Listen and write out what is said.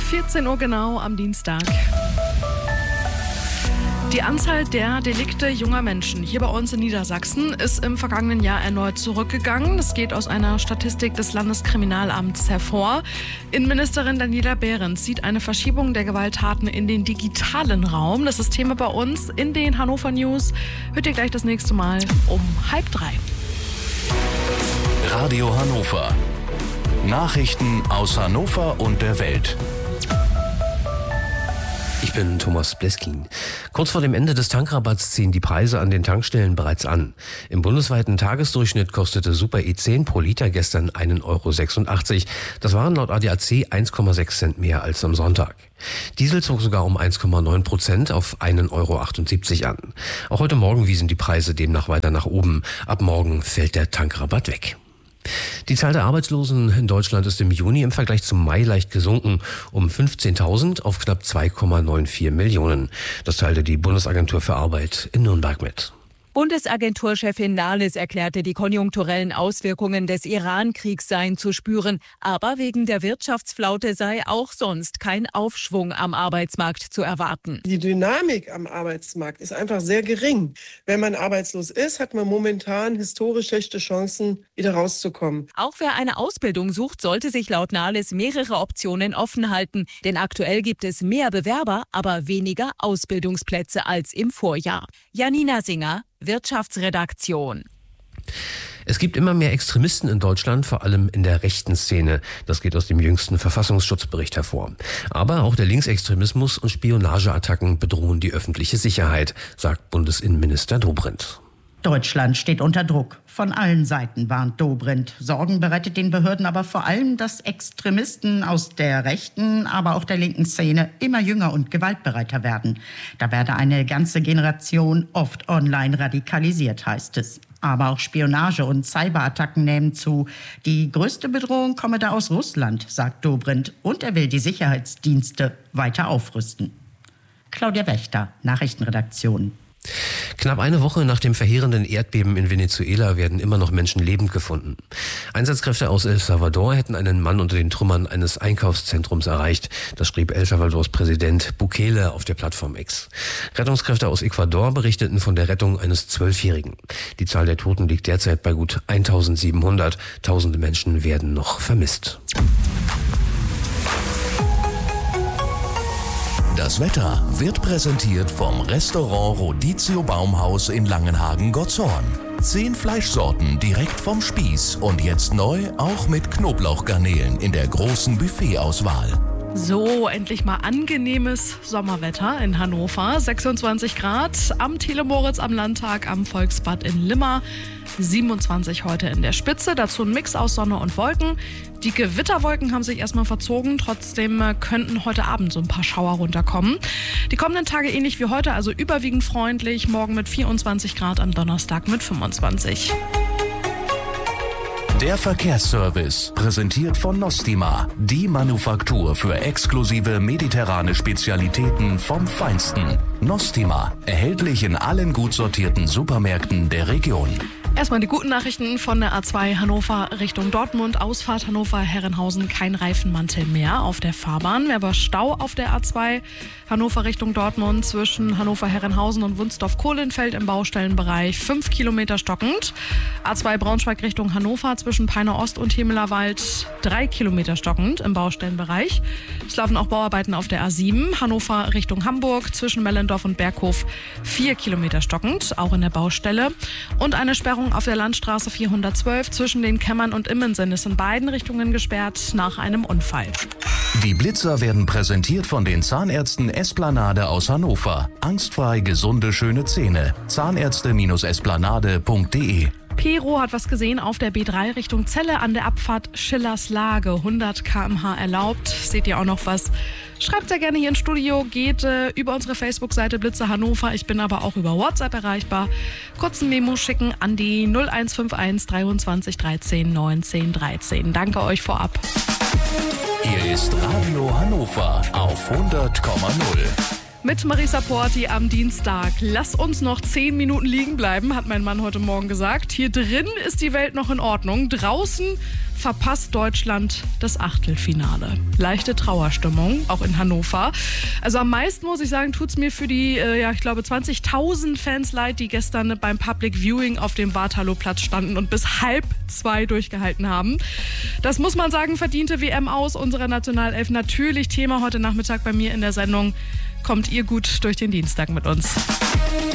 14 Uhr genau am Dienstag. Die Anzahl der Delikte junger Menschen hier bei uns in Niedersachsen ist im vergangenen Jahr erneut zurückgegangen. Das geht aus einer Statistik des Landeskriminalamts hervor. Innenministerin Daniela Behrens sieht eine Verschiebung der Gewalttaten in den digitalen Raum. Das ist Thema bei uns in den Hannover News. Hört ihr gleich das nächste Mal um 2:30. Radio Hannover. Nachrichten aus Hannover und der Welt. Ich bin Thomas Bleskin. Kurz vor dem Ende des Tankrabatts ziehen die Preise an den Tankstellen bereits an. Im bundesweiten Tagesdurchschnitt kostete Super E10 pro Liter gestern 1,86 €. Das waren laut ADAC 1,6 Cent mehr als am Sonntag. Diesel zog sogar um 1,9% auf 1,78 € an. Auch heute Morgen wiesen die Preise demnach weiter nach oben. Ab morgen fällt der Tankrabatt weg. Die Zahl der Arbeitslosen in Deutschland ist im Juni im Vergleich zum Mai leicht gesunken, um 15.000 auf knapp 2,94 Millionen. Das teilte die Bundesagentur für Arbeit in Nürnberg mit. Bundesagenturchefin Nahles erklärte, die konjunkturellen Auswirkungen des Iran-Kriegs seien zu spüren. Aber wegen der Wirtschaftsflaute sei auch sonst kein Aufschwung am Arbeitsmarkt zu erwarten. Die Dynamik am Arbeitsmarkt ist einfach sehr gering. Wenn man arbeitslos ist, hat man momentan historisch schlechte Chancen, wieder rauszukommen. Auch wer eine Ausbildung sucht, sollte sich laut Nahles mehrere Optionen offen halten. Denn aktuell gibt es mehr Bewerber, aber weniger Ausbildungsplätze als im Vorjahr. Janina Singer, Wirtschaftsredaktion. Es gibt immer mehr Extremisten in Deutschland, vor allem in der rechten Szene. Das geht aus dem jüngsten Verfassungsschutzbericht hervor. Aber auch der Linksextremismus und Spionageattacken bedrohen die öffentliche Sicherheit, sagt Bundesinnenminister Dobrindt. Deutschland steht unter Druck. Von allen Seiten warnt Dobrindt. Sorgen bereitet den Behörden aber vor allem, dass Extremisten aus der rechten, aber auch der linken Szene immer jünger und gewaltbereiter werden. Da werde eine ganze Generation oft online radikalisiert, heißt es. Aber auch Spionage und Cyberattacken nehmen zu. Die größte Bedrohung komme da aus Russland, sagt Dobrindt. Und er will die Sicherheitsdienste weiter aufrüsten. Claudia Wächter, Nachrichtenredaktion. Knapp eine Woche nach dem verheerenden Erdbeben in Venezuela werden immer noch Menschen lebend gefunden. Einsatzkräfte aus El Salvador hätten einen Mann unter den Trümmern eines Einkaufszentrums erreicht. Das schrieb El Salvadors Präsident Bukele auf der Plattform X. Rettungskräfte aus Ecuador berichteten von der Rettung eines 12-Jährigen. Die Zahl der Toten liegt derzeit bei gut 1700. Tausende Menschen werden noch vermisst. Das Wetter wird präsentiert vom Restaurant Rodizio Baumhaus in Langenhagen-Gottshorn. 10 Fleischsorten direkt vom Spieß und jetzt neu auch mit Knoblauchgarnelen in der großen Buffetauswahl. So, endlich mal angenehmes Sommerwetter in Hannover. 26 Grad am Telemoritz am Landtag, am Volksbad in Limmer. 27 heute in der Spitze, dazu ein Mix aus Sonne und Wolken. Die Gewitterwolken haben sich erstmal verzogen, trotzdem könnten heute Abend so ein paar Schauer runterkommen. Die kommenden Tage ähnlich wie heute, also überwiegend freundlich, morgen mit 24 Grad, am Donnerstag mit 25. Der Verkehrsservice, präsentiert von Nostima, die Manufaktur für exklusive mediterrane Spezialitäten vom Feinsten. Nostima, erhältlich in allen gut sortierten Supermärkten der Region. Erstmal die guten Nachrichten von der A2 Hannover Richtung Dortmund. Ausfahrt Hannover-Herrenhausen, kein Reifenmantel mehr auf der Fahrbahn. Mehr war Stau auf der A2 Hannover Richtung Dortmund zwischen Hannover-Herrenhausen und Wunsdorf-Kohlenfeld im Baustellenbereich. 5 Kilometer stockend. A2 Braunschweig Richtung Hannover zwischen Peiner Ost und Hemelerwald. 3 Kilometer stockend im Baustellenbereich. Es laufen auch Bauarbeiten auf der A7 Hannover Richtung Hamburg zwischen Mellendorf und Berghof. 4 Kilometer stockend, auch in der Baustelle. Und eine Sperrung auf der Landstraße 412 zwischen den Kämmern und Immensen ist in beiden Richtungen gesperrt nach einem Unfall. Die Blitzer werden präsentiert von den Zahnärzten Esplanade aus Hannover. Angstfrei gesunde, schöne Zähne. Zahnärzte-esplanade.de. Pero hat was gesehen auf der B3 Richtung Celle an der Abfahrt Schillerslage. 100 km/h erlaubt. Seht ihr auch noch was? Schreibt sehr gerne hier ins Studio. Geht über unsere Facebook-Seite Blitzer Hannover. Ich bin aber auch über WhatsApp erreichbar. Kurzen Memo schicken an die 0151 23 13 19 13. Danke euch vorab. Hier ist Radio Hannover auf 100,0. Mit Marisa Porti am Dienstag. Lass uns noch 10 Minuten liegen bleiben, hat mein Mann heute Morgen gesagt. Hier drin ist die Welt noch in Ordnung. Draußen verpasst Deutschland das Achtelfinale. Leichte Trauerstimmung, auch in Hannover. Also am meisten, muss ich sagen, tut's mir für die, ich glaube, 20.000 Fans leid, die gestern beim Public Viewing auf dem Waterloo-Platz standen und bis 1:30 durchgehalten haben. Das muss man sagen, verdiente WM aus unserer Nationalelf. Natürlich Thema heute Nachmittag bei mir in der Sendung. Kommt ihr gut durch den Dienstag mit uns?